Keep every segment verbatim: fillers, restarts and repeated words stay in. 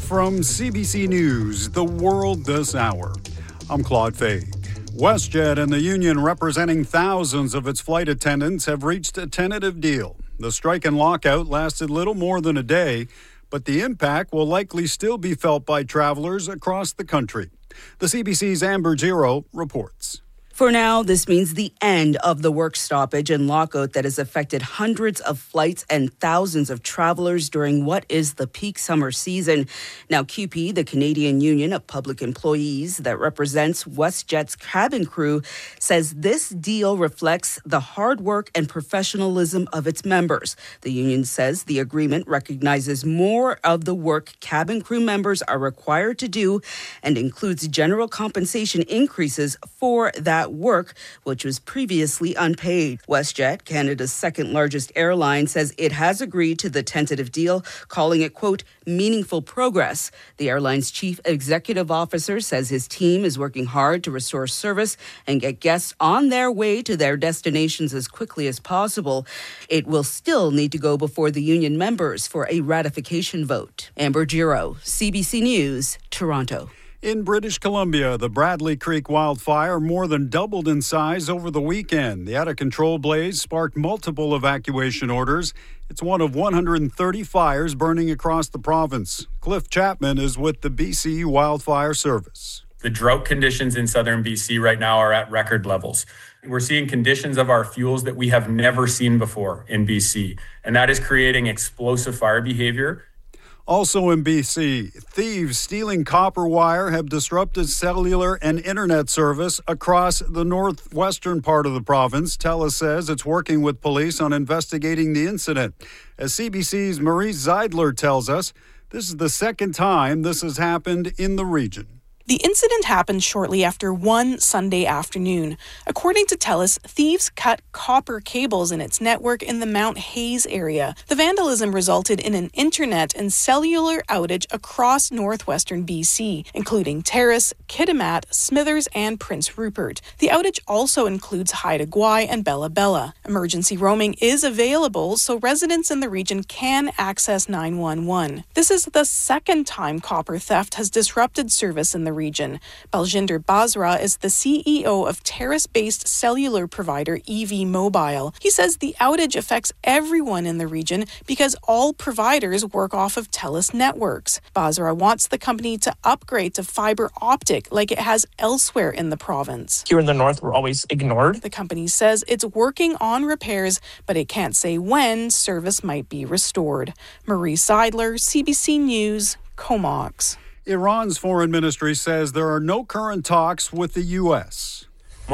from C B C News, The World This Hour. I'm Claude Fade. WestJet and the union representing thousands of its flight attendants have reached a tentative deal. The strike and lockout lasted little more than a day, but the impact will likely still be felt by travelers across the country. The C B C's Amber Giro reports. For now, this means the end of the work stoppage and lockout that has affected hundreds of flights and thousands of travelers during what is the peak summer season. Now, Q P, the Canadian Union of Public Employees that represents WestJet's cabin crew, says this deal reflects the hard work and professionalism of its members. The union says the agreement recognizes more of the work cabin crew members are required to do and includes general compensation increases for that work, which was previously unpaid. WestJet, Canada's second largest airline, says it has agreed to the tentative deal, calling it, quote, meaningful progress. The airline's chief executive officer says his team is working hard to restore service and get guests on their way to their destinations as quickly as possible. It will still need to go before the union members for a ratification vote. Amber Giro, C B C News, Toronto. In British Columbia, the Bradley Creek wildfire more than doubled in size over the weekend. The out-of-control blaze sparked multiple evacuation orders. It's one of one hundred thirty fires burning across the province. Cliff Chapman is with the B C Wildfire Service. The drought conditions in southern B C right now are at record levels. We're seeing conditions of our fuels that we have never seen before in B C, and that is creating explosive fire behavior. Also in B C, thieves stealing copper wire have disrupted cellular and internet service across the northwestern part of the province. TELUS says it's working with police on investigating the incident. As C B C's Maurice Zeidler tells us, this is the second time this has happened in the region. The incident happened shortly after one Sunday afternoon. According to TELUS, thieves cut copper cables in its network in the Mount Hayes area. The vandalism resulted in an internet and cellular outage across northwestern B C, including Terrace, Kitimat, Smithers, and Prince Rupert. The outage also includes Haida Gwaii and Bella Bella. Emergency roaming is available, so residents in the region can access nine one one. This is the second time copper theft has disrupted service in the region. Baljinder Basra is the C E O of Terrace-based cellular provider E V Mobile. He says the outage affects everyone in the region because all providers work off of TELUS networks. Basra wants the company to upgrade to fiber optic like it has elsewhere in the province. Here in the north, we're always ignored. The company says it's working on repairs, but it can't say when service might be restored. Marie Seidler, C B C News, Comox. Iran's foreign ministry says there are no current talks with the U S. A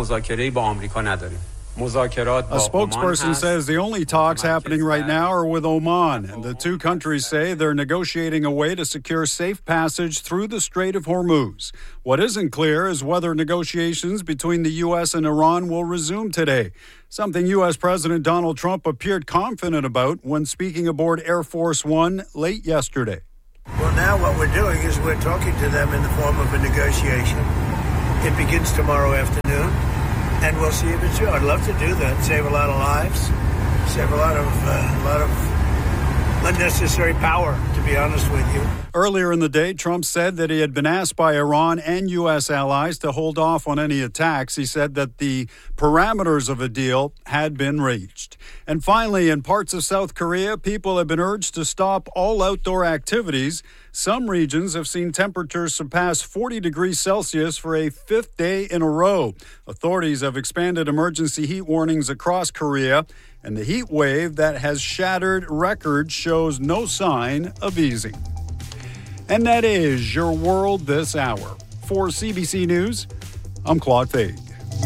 spokesperson says the only talks happening right now are with Oman, and the two countries say they're negotiating a way to secure safe passage through the Strait of Hormuz. What isn't clear is whether negotiations between the U S and Iran will resume today, something U S President Donald Trump appeared confident about when speaking aboard Air Force One late yesterday. Well, now what we're doing is we're talking to them in the form of a negotiation. It begins tomorrow afternoon, and we'll see if it's true. I'd love to do that, save a lot of lives, save a lot of uh, a lot of unnecessary power, to be honest with you. Earlier in the day, Trump said that he had been asked by Iran and U S allies to hold off on any attacks. He said that the parameters of a deal had been reached. And finally, in parts of South Korea, people have been urged to stop all outdoor activities. Some regions have seen temperatures surpass forty degrees Celsius for a fifth day in a row. Authorities have expanded emergency heat warnings across Korea, and the heat wave that has shattered records shows no sign of easing. And that is your world this hour. For C B C News, I'm Claude Fade.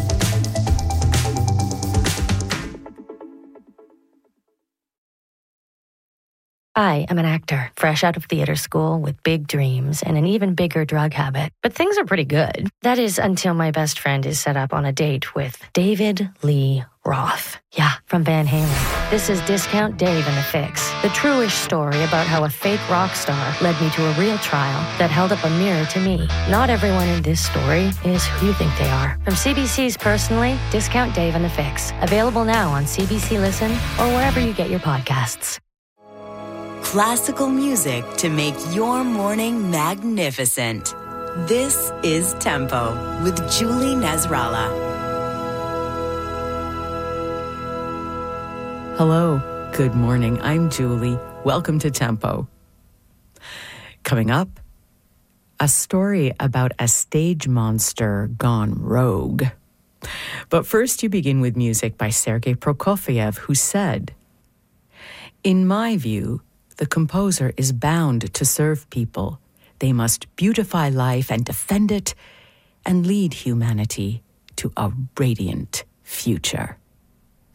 I am an actor, fresh out of theater school with big dreams and an even bigger drug habit. But things are pretty good. That is until my best friend is set up on a date with David Lee Roth. Yeah, from Van Halen. This is Discount Dave and the Fix, the true-ish story about how a fake rock star led me to a real trial that held up a mirror to me. Not everyone in this story is who you think they are. From C B C's Personally, Discount Dave and the Fix. Available now on C B C Listen or wherever you get your podcasts. Classical music to make your morning magnificent. This is Tempo with Julie Nasrallah. Hello, good morning. I'm Julie. Welcome to Tempo. Coming up, a story about a stage monster gone rogue. But first, you begin with music by Sergei Prokofiev, who said, "In my view, the composer is bound to serve people. They must beautify life and defend it and lead humanity to a radiant future."